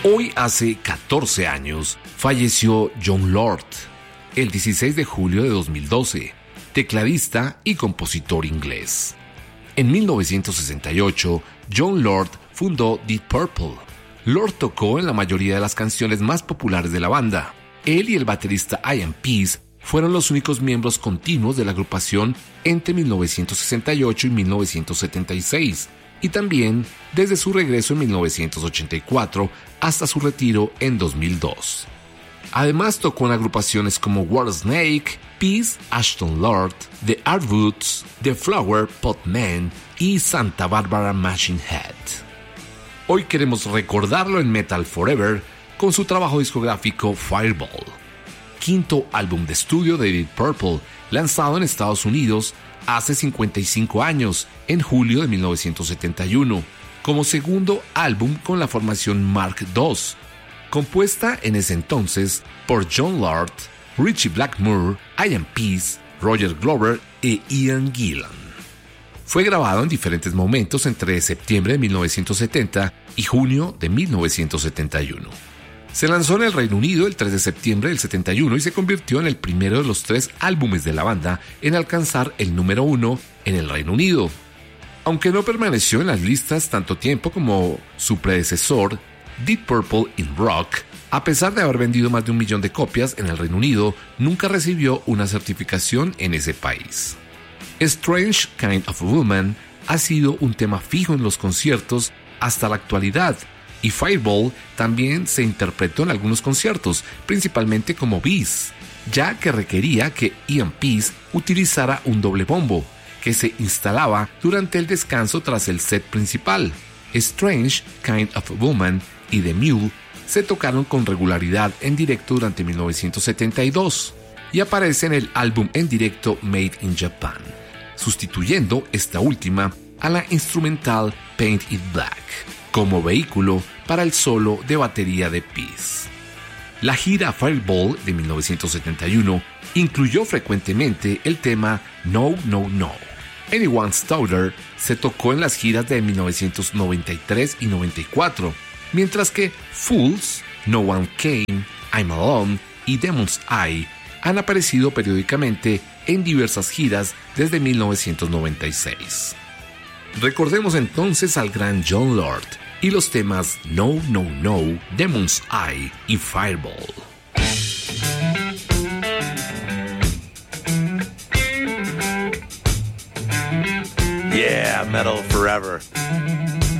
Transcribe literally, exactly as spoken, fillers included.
Hoy hace catorce años falleció Jon Lord, el dieciséis de julio de dos mil doce, tecladista y compositor inglés. En mil novecientos sesenta y ocho, Jon Lord fundó Deep Purple. Lord tocó en la mayoría de las canciones más populares de la banda. Él y el baterista Ian Peace fueron los únicos miembros continuos de la agrupación entre mil novecientos sesenta y ocho y mil novecientos setenta y seis, y también desde su regreso en mil novecientos ochenta y cuatro hasta su retiro en dos mil dos. Además tocó en agrupaciones como Whitesnake, Peace, Ashton Lord, The Artwoods, The Flower Pot Man y Santa Barbara Machine Head. Hoy queremos recordarlo en Metal Forever con su trabajo discográfico Fireball, quinto álbum de estudio de Deep Purple, lanzado en Estados Unidos hace cincuenta y cinco años, en julio de mil novecientos setenta y uno, como segundo álbum con la formación Mark dos, compuesta en ese entonces por Jon Lord, Ritchie Blackmore, Ian Peace, Roger Glover e Ian Gillan. Fue grabado en diferentes momentos entre septiembre de mil novecientos setenta y junio de mil novecientos setenta y uno. Se lanzó en el Reino Unido el tres de septiembre del setenta y uno y se convirtió en el primero de los tres álbumes de la banda en alcanzar el número uno en el Reino Unido. Aunque no permaneció en las listas tanto tiempo como su predecesor, Deep Purple in Rock, a pesar de haber vendido más de un millón de copias en el Reino Unido, nunca recibió una certificación en ese país. Strange Kind of Woman ha sido un tema fijo en los conciertos hasta la actualidad, y Fireball también se interpretó en algunos conciertos, principalmente como bis, ya que requería que Ian Peace utilizara un doble bombo, que se instalaba durante el descanso tras el set principal. Strange Kind of Woman y The Mule se tocaron con regularidad en directo durante mil novecientos setenta y dos y aparece en el álbum en directo Made in Japan, sustituyendo esta última a la instrumental Paint It Black como vehículo para el solo de batería de Peace. La gira Fireball de mil novecientos setenta y uno incluyó frecuentemente el tema No, No, No. Anyone's Daughter se tocó en las giras de mil novecientos noventa y tres y noventa y cuatro, mientras que Fools, No One Came, I'm Alone y Demon's Eye han aparecido periódicamente en diversas giras desde mil novecientos noventa y seis. Recordemos entonces al gran Jon Lord y los temas No, No, No, Demon's Eye y Fireball. Yeah, metal forever.